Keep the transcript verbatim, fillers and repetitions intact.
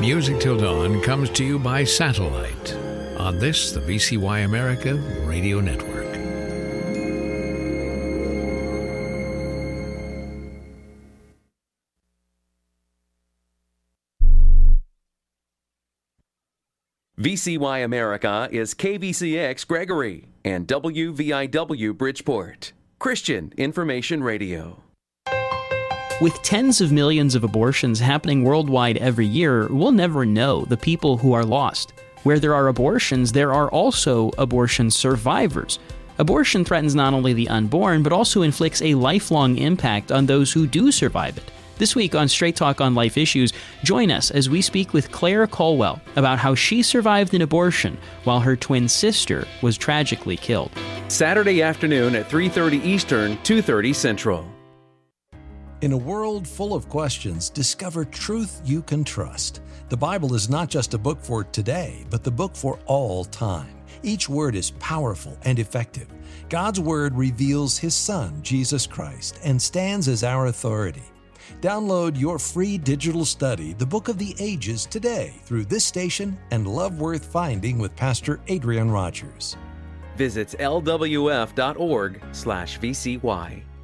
Music Till Dawn comes to you by satellite on this, the V C Y America Radio Network. V C Y America is K V C X Gregory and W V I W Bridgeport, Christian Information Radio. With tens of millions of abortions happening worldwide every year, we'll never know the people who are lost. Where there are abortions, there are also abortion survivors. Abortion threatens not only the unborn, but also inflicts a lifelong impact on those who do survive it. This week on Straight Talk on Life Issues, join us as we speak with Claire Colwell about how she survived an abortion while her twin sister was tragically killed. Saturday afternoon at three thirty Eastern, two thirty Central. In a world full of questions, discover truth you can trust. The Bible is not just a book for today, but the book for all time. Each word is powerful and effective. God's Word reveals His Son, Jesus Christ, and stands as our authority. Download your free digital study, The Book of the Ages, today through this station and Love Worth Finding with Pastor Adrian Rogers. Visit L W F dot org slash V C Y.